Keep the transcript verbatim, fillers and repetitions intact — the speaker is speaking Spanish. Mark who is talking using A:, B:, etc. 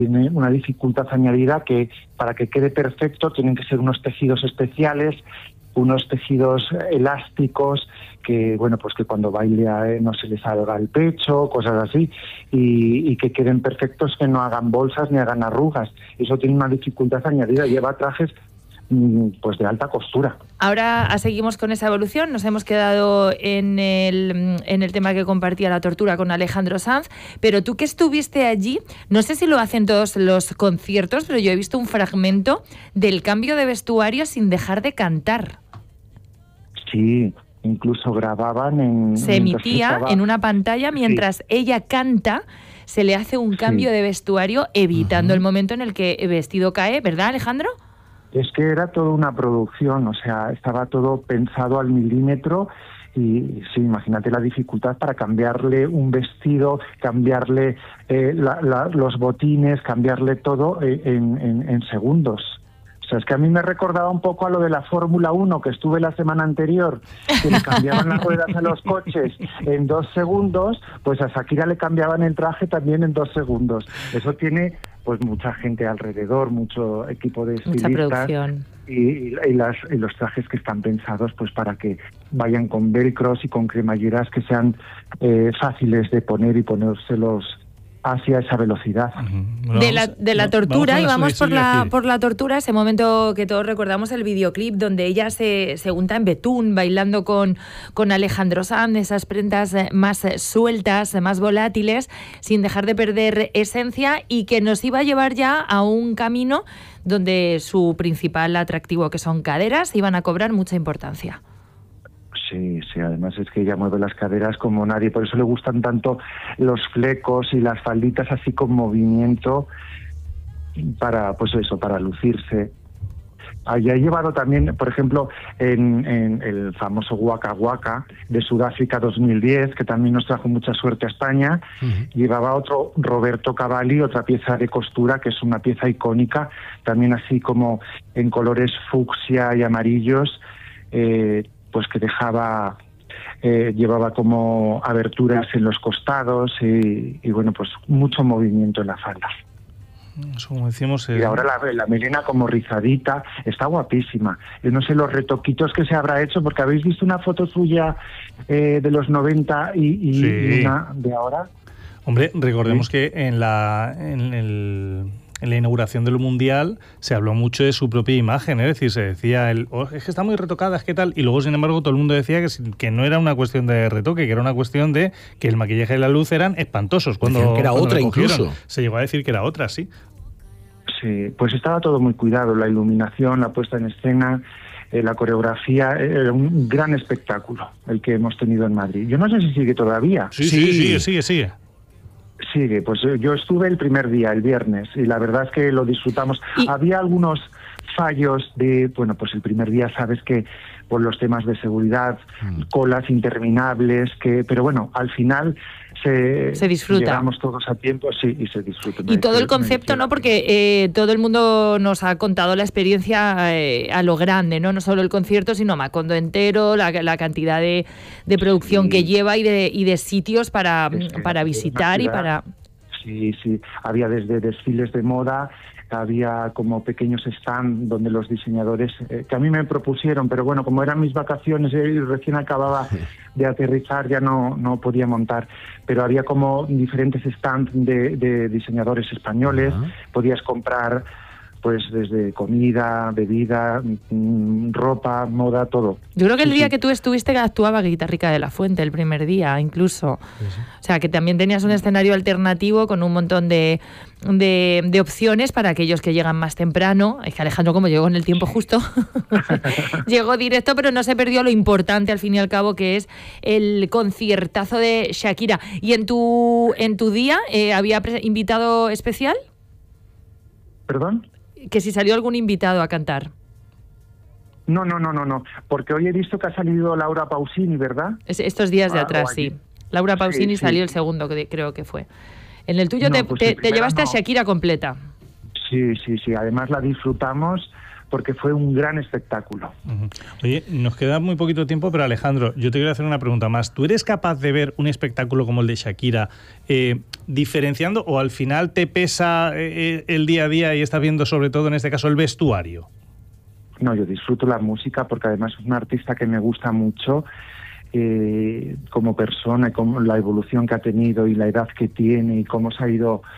A: tiene una dificultad añadida que para que quede perfecto tienen que ser unos tejidos especiales, unos tejidos elásticos que, bueno, pues que cuando baile eh, no se le salga el pecho, cosas así, y, y que queden perfectos, que no hagan bolsas ni hagan arrugas. Eso tiene una dificultad añadida, lleva trajes pues de alta costura.
B: Ahora seguimos con esa evolución, nos hemos quedado en el, en el tema que compartía la tortura con Alejandro Sanz, pero tú que estuviste allí, no sé si lo hacen todos los conciertos, pero yo he visto un fragmento del cambio de vestuario sin dejar de cantar.
A: Sí, incluso grababan en...
B: Se emitía estaba... en una pantalla mientras sí. ella canta, se le hace un cambio sí. de vestuario evitando uh-huh. el momento en el que el vestido cae, ¿verdad, Alejandro?
A: Es que era toda una producción, o sea, estaba todo pensado al milímetro y sí, imagínate la dificultad para cambiarle un vestido, cambiarle eh, la, la, los botines, cambiarle todo en, en, en segundos. O sea, es que a mí me recordaba un poco a lo de la Fórmula uno, que estuve la semana anterior, que le cambiaban las ruedas a los coches en dos segundos, pues a Shakira le cambiaban el traje también en dos segundos. Eso tiene pues mucha gente alrededor, mucho equipo de estilistas.
B: Mucha producción.
A: Y, y, las, y los trajes que están pensados pues para que vayan con velcros y con cremalleras que sean eh, fáciles de poner y ponérselos hacia esa velocidad.
B: Uh-huh. De la, de la tortura, vamos y vamos por la, por la tortura, ese momento que todos recordamos, el videoclip donde ella se, se unta en betún, bailando con, con Alejandro Sanz, esas prendas más sueltas, más volátiles, sin dejar de perder esencia, y que nos iba a llevar ya a un camino donde su principal atractivo, que son caderas, iban a cobrar mucha importancia.
A: Sí, sí, además es que ella mueve las caderas como nadie, por eso le gustan tanto los flecos y las falditas así con movimiento para, pues eso, para lucirse. Allí ha llevado también, por ejemplo, en, en el famoso Waka Waka de Sudáfrica dos mil diez, que también nos trajo mucha suerte a España, uh-huh. llevaba otro Roberto Cavalli, otra pieza de costura, que es una pieza icónica, también así como en colores fucsia y amarillos, eh, pues que dejaba, eh, llevaba como aberturas en los costados y, y bueno, pues mucho movimiento en la falda.
C: Eso, como decíamos, eh...
A: y ahora la, la melena como rizadita, está guapísima. Yo no sé los retoquitos que se habrá hecho, porque habéis visto una foto suya eh, de los noventa y, y, sí. y una de ahora.
C: Hombre, recordemos sí. que en la en el en la inauguración del Mundial se habló mucho de su propia imagen, es decir, se decía, el, oh, es que está muy retocada, es que tal, y luego, sin embargo, todo el mundo decía que, que no era una cuestión de retoque, que era una cuestión de que el maquillaje y la luz eran espantosos. Cuando,
D: Decían que era
C: cuando
D: otra incluso.
C: Se llegó a decir que era otra, sí.
A: Sí, pues estaba todo muy cuidado, la iluminación, la puesta en escena, eh, la coreografía, era un gran espectáculo el que hemos tenido en Madrid. Yo no sé si sigue todavía.
C: Sí, sí, sí sigue, sigue, sigue.
A: Sigue, pues yo estuve el primer día, el viernes, y la verdad es que lo disfrutamos. ¿Y? Había algunos fallos de, bueno, pues el primer día sabes que por los temas de seguridad, mm. colas interminables, que, pero bueno, al final se,
B: se disfruta.
A: Llegamos todos a tiempo, sí, y se disfruta.
B: Y todo el concepto, ¿no? Porque eh, todo el mundo nos ha contado la experiencia eh, a lo grande, ¿no? No solo el concierto, sino Macondo entero, la, la cantidad de, de producción sí. que lleva y de, y de sitios para, sí, para visitar y para...
A: Sí, sí, había desde desfiles de moda, había como pequeños stands donde los diseñadores, eh, que a mí me propusieron, pero bueno, como eran mis vacaciones y recién acababa de aterrizar, ya no, no podía montar, pero había como diferentes stands de, de diseñadores españoles, uh-huh. podías comprar pues desde comida, bebida, ropa, moda, todo.
B: Yo creo que el
A: sí,
B: día
A: sí.
B: que tú estuviste actuaba Guitarrica de la Fuente, el primer día incluso. Sí, sí. O sea, que también tenías un escenario alternativo con un montón de, de, de opciones para aquellos que llegan más temprano. Es que Alejandro, como llegó en el tiempo justo, llegó directo, pero no se perdió lo importante al fin y al cabo, que es el conciertazo de Shakira. ¿Y en tu, en tu día eh, había invitado especial?
A: ¿Perdón?
B: Que si salió algún invitado a cantar.
A: No, no, no, no, no, porque hoy he visto que ha salido Laura Pausini, ¿verdad?
B: Es, estos días de
A: ah,
B: atrás, sí. Laura Pausini sí, sí. salió el segundo, que creo que fue. En el tuyo no, te, pues te, te llevaste no. a Shakira completa.
A: Sí, sí, sí, además la disfrutamos porque fue un gran espectáculo.
C: Uh-huh. Oye, nos queda muy poquito tiempo, pero Alejandro, yo te quiero hacer una pregunta más. ¿Tú eres capaz de ver un espectáculo como el de Shakira eh, diferenciando, o al final te pesa eh, el día a día y estás viendo sobre todo en este caso el vestuario?
A: No, yo disfruto la música porque además es una artista que me gusta mucho eh, como persona, y como la evolución que ha tenido y la edad que tiene y cómo se ha ido